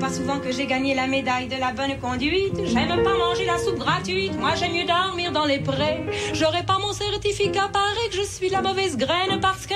pas souvent que j'ai gagné la médaille de la bonne conduite. J'aime pas manger la soupe gratuite, moi j'aime mieux dormir dans les prés. J'aurais pas mon certificat, paraît que je suis la mauvaise graine parce que